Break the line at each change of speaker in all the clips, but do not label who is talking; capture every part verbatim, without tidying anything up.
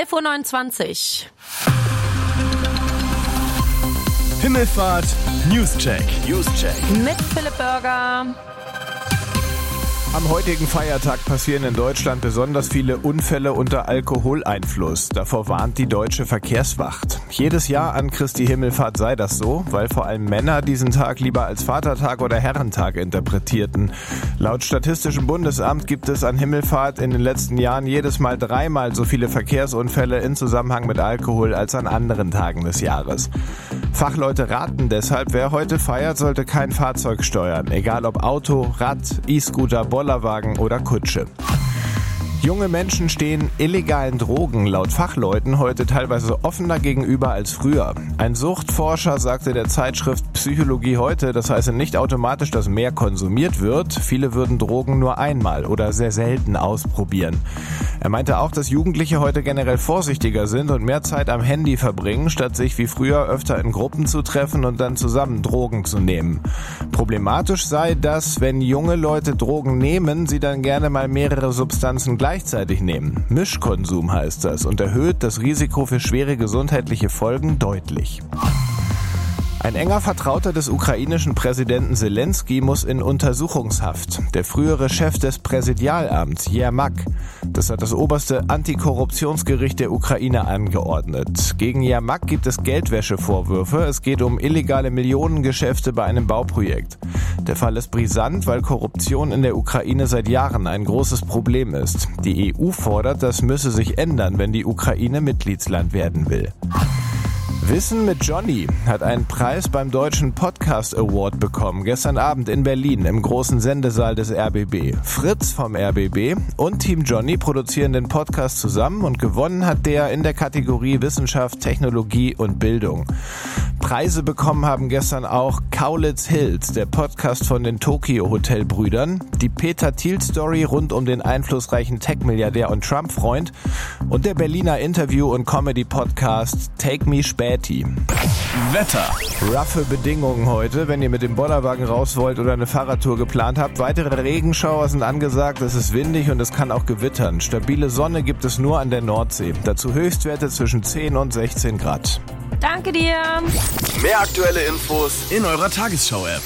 elf Uhr neunundzwanzig.
Himmelfahrt Newscheck. Newscheck.
Mit Philipp Burger.
Am heutigen Feiertag passieren in Deutschland besonders viele Unfälle unter Alkoholeinfluss. Davor warnt die Deutsche Verkehrswacht. Jedes Jahr an Christi Himmelfahrt sei das so, weil vor allem Männer diesen Tag lieber als Vatertag oder Herrentag interpretierten. Laut Statistischem Bundesamt gibt es an Himmelfahrt in den letzten Jahren jedes Mal dreimal so viele Verkehrsunfälle in Zusammenhang mit Alkohol als an anderen Tagen des Jahres. Fachleute raten deshalb, wer heute feiert, sollte kein Fahrzeug steuern, egal ob Auto, Rad, E-Scooter, Bollerwagen oder Kutsche. Junge Menschen stehen illegalen Drogen laut Fachleuten heute teilweise offener gegenüber als früher. Ein Suchtforscher sagte der Zeitschrift Psychologie heute, das heiße nicht automatisch, dass mehr konsumiert wird. Viele würden Drogen nur einmal oder sehr selten ausprobieren. Er meinte auch, dass Jugendliche heute generell vorsichtiger sind und mehr Zeit am Handy verbringen, statt sich wie früher öfter in Gruppen zu treffen und dann zusammen Drogen zu nehmen. Problematisch sei, dass, wenn junge Leute Drogen nehmen, sie dann gerne mal mehrere Substanzen gleichzeitig nehmen. Mischkonsum heißt das und erhöht das Risiko für schwere gesundheitliche Folgen deutlich. Ein enger Vertrauter des ukrainischen Präsidenten Selenskyj muss in Untersuchungshaft. Der frühere Chef des Präsidialamts, Jermak. Das hat das oberste Antikorruptionsgericht der Ukraine angeordnet. Gegen Jermak gibt es Geldwäschevorwürfe. Es geht um illegale Millionengeschäfte bei einem Bauprojekt. Der Fall ist brisant, weil Korruption in der Ukraine seit Jahren ein großes Problem ist. Die E U fordert, das müsse sich ändern, wenn die Ukraine Mitgliedsland werden will. Wissen mit Johnny hat einen Preis beim Deutschen Podcast Award bekommen, gestern Abend in Berlin im großen Sendesaal des R B B. Fritz vom R B B und Team Johnny produzieren den Podcast zusammen und gewonnen hat der in der Kategorie Wissenschaft, Technologie und Bildung. Preise bekommen haben gestern auch Kaulitz Hills, der Podcast von den Tokyo Hotel Brüdern, die Peter Thiel Story rund um den einflussreichen Tech-Milliardär und Trump-Freund und der Berliner Interview- und Comedy-Podcast Take Me Späti.
Wetter.
Roughe Bedingungen heute, wenn ihr mit dem Bollerwagen raus wollt oder eine Fahrradtour geplant habt. Weitere Regenschauer sind angesagt, es ist windig und es kann auch gewittern. Stabile Sonne gibt es nur an der Nordsee. Dazu Höchstwerte zwischen zehn und sechzehn Grad.
Danke dir.
Mehr aktuelle Infos in eurer Tagesschau-App.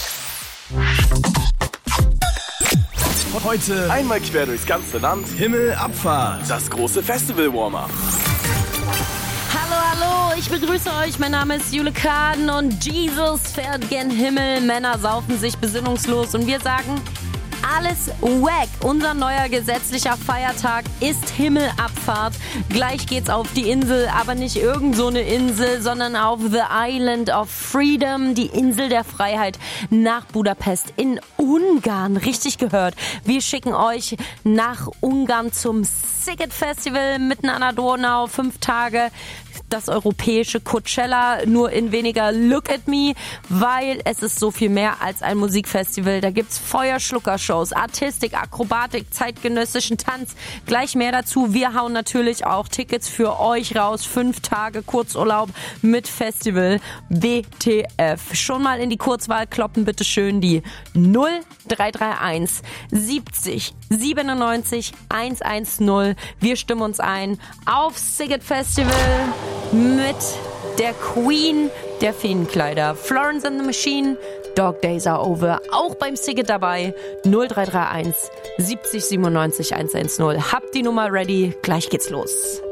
Heute einmal quer durchs ganze Land. Himmelabfahrt. Das große Festival-Warm-Up.
Hallo, hallo, ich begrüße euch. Mein Name ist Jule Kaden und Jesus fährt gen Himmel. Männer saufen sich besinnungslos und wir sagen, alles wack. Unser neuer gesetzlicher Feiertag ist Himmelabfahrt. Gleich geht's auf die Insel, aber nicht irgend so eine Insel, sondern auf The Island of Freedom, die Insel der Freiheit nach Budapest in Ungarn. Richtig gehört. Wir schicken euch nach Ungarn zum Sziget Festival mitten an der Donau. Fünf Tage. Das europäische Coachella, nur in weniger Look at Me, weil es ist so viel mehr als ein Musikfestival. Da gibt's Feuerschluckershows, Artistik, Akrobatik, zeitgenössischen Tanz. Gleich mehr dazu. Wir hauen natürlich auch Tickets für euch raus. Fünf Tage Kurzurlaub mit Festival W T F. Schon mal in die Kurzwahl kloppen, bitte schön die null drei drei eins siebzig siebenundneunzig hundertzehn. Wir stimmen uns ein auf Sziget Festival mit der Queen der Feenkleider. Florence and the Machine, Dog Days Are Over. Auch beim Sziget dabei. null drei drei eins siebzig siebenundneunzig hundertzehn. Habt die Nummer ready. Gleich geht's los.